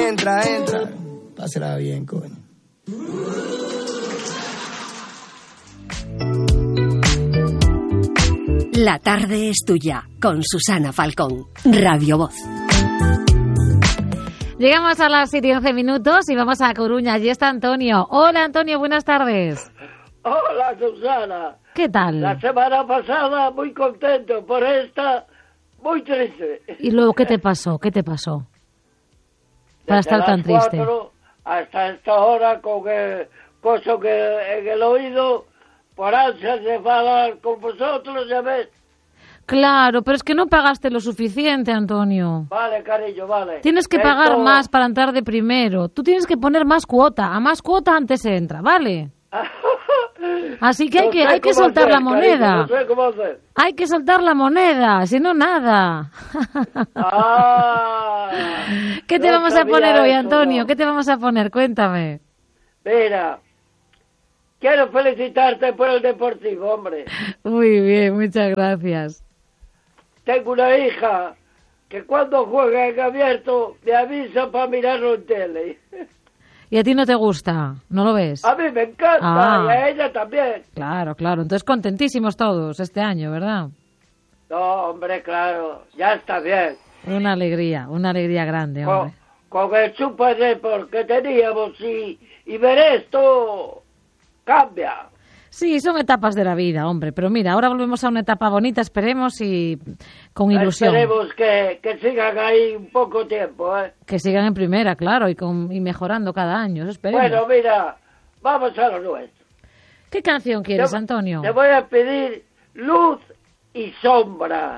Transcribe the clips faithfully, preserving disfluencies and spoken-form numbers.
entra, entra. Pásala bien, coño. La tarde es tuya, con Susana Falcón, Radio Voz. Llegamos a las siete y once minutos y vamos a Coruña. Allí está Antonio. Hola, Antonio, buenas tardes. Hola, Susana. ¿Qué tal? La semana pasada muy contento, por esta muy triste. ¿Y luego qué te pasó? ¿Qué te pasó? Para Desde estar tan las triste. cuatro hasta esta hora con el coso que en el oído, por ansias de hablar con vosotros, ya ves. Claro, pero es que no pagaste lo suficiente, Antonio. Vale, cariño, vale. Tienes que Esto... pagar más para entrar de primero. Tú tienes que poner más cuota. A más cuota antes se entra, ¿vale? Así que hay no que, hay que soltar hacer, la moneda. Cariño, no sé cómo hacer. Hay que soltar la moneda, si no, nada. Ah, ¿Qué te no vamos a poner sabía hoy, eso, Antonio? no. ¿Qué te vamos a poner? Cuéntame. Mira, quiero felicitarte por el Deportivo, hombre. Muy bien, muchas gracias. Tengo una hija que cuando juega en abierto me avisa para mirarlo en tele. ¿Y a ti no te gusta? ¿No lo ves? A mí me encanta, Ah. y a ella también. Claro, claro. Entonces contentísimos todos este año, ¿verdad? No, hombre, claro, ya está bien. Una alegría, una alegría grande, Con, hombre. con el Super Deport que teníamos y, y ver esto cambia. Sí, son etapas de la vida, hombre. Pero mira, ahora volvemos a una etapa bonita, esperemos, y con ilusión. Esperemos que, que sigan ahí un poco tiempo, ¿eh? Que sigan en primera, claro, y, con, y mejorando cada año, eso esperemos. Bueno, mira, vamos a lo nuestro. ¿Qué canción quieres, Te- Antonio? Te voy a pedir Luz y Sombra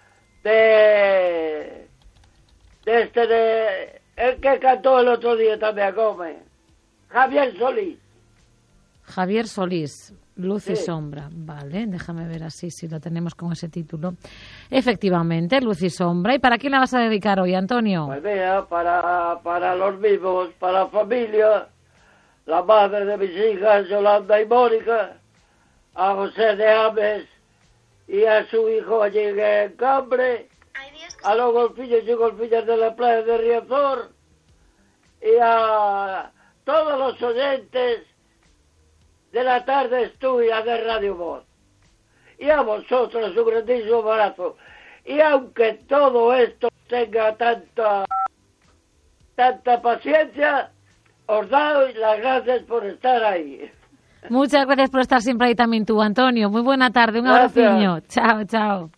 de, de este de el que cantó el otro día también, come Javier Solís. Javier Solís, Luz y Sí. Sombra. Vale, déjame ver así si lo tenemos con ese título. Efectivamente, Luz y Sombra. ¿Y para quién la vas a dedicar hoy, Antonio? Pues mira, para, para los vivos, para la familia, la madre de mis hijas, Yolanda y Mónica, a José de Ames y a su hijo allí en Cambre, a los golfillos y golfillas de la playa de Riazor y a todos los oyentes de la tarde estudia de Radio Voz. Y a vosotros un grandísimo abrazo. Y aunque todo esto tenga tanta tanta paciencia, os doy las gracias por estar ahí. Muchas gracias por estar siempre ahí también tú, Antonio. Muy buena tarde, un Gracias. abraciño. Chao, chao.